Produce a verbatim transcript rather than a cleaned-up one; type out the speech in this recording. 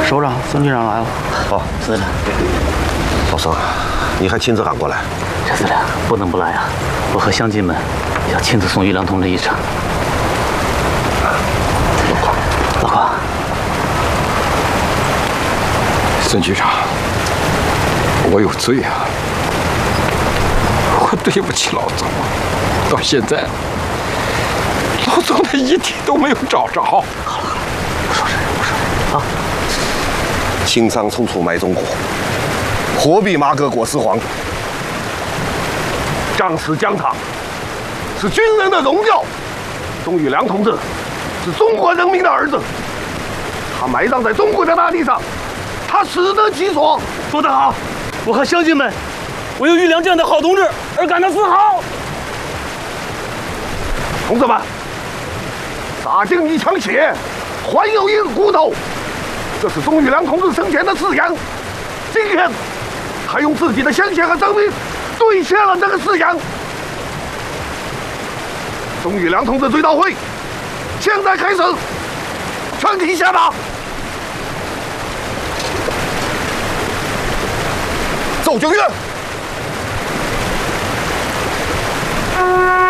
首长、孙局长来了。 哦， 司令， 老孙，你还亲自赶过来？ 陈司令不能不来啊！我和乡亲们要亲自送于良同志一程。老邝，老邝， 孙局长，我有罪啊！我对不起老总，到现在老总的遗体都没有找着。好了好了， 不说这个，不说这个啊！ 清仓匆促埋忠骨，活必麻革裹尸黄。仗死疆场是军人的荣耀，钟宇良同志是中国人民的儿子，他埋葬在中国的大地上，他死得其所。 说得好，我和乡亲们为有于良这样的好同志而感到自豪。 同志们，洒尽一腔血，还有一个骨头，这是钟宇良同志生前的誓言。今天，他用自己的鲜血和生命兑现了这个誓言。钟宇良同志追悼会现在开始，全体下马，奏军乐。